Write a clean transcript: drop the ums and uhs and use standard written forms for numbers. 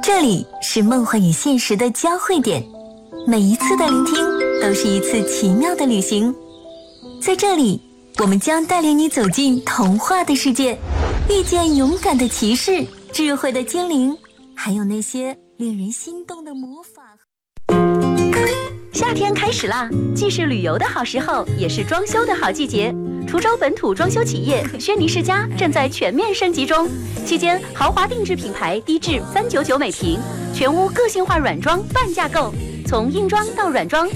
这里是梦幻与现实的交汇点，每一次的聆听都是一次奇妙的旅行。在这里，我们将带领你走进童话的世界，遇见勇敢的骑士、智慧的精灵，还有那些令人心动的魔法。 夏天开始啦，既是旅游的好时候，也是装修的好季节。滁州本土装修企业轩尼诗家正在全面升级中，期间豪华定制品牌低至399每平，全屋个性化软装半价购，从硬装到软装